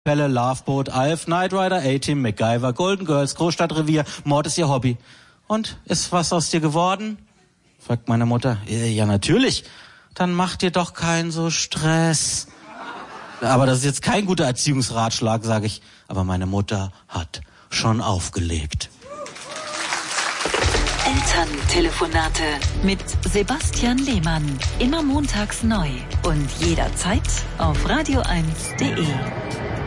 Pelle, Loveboat, Alf, Knight Rider, A-Team, MacGyver, Golden Girls, Großstadtrevier, Mord ist ihr Hobby. Und, ist was aus dir geworden? Fragt meine Mutter. Ja, natürlich. Dann mach dir doch keinen so Stress. Aber das ist jetzt kein guter Erziehungsratschlag, sage ich. Aber meine Mutter hat schon aufgelegt. Elterntelefonate mit Sebastian Lehmann. Immer montags neu und jederzeit auf radio1.de.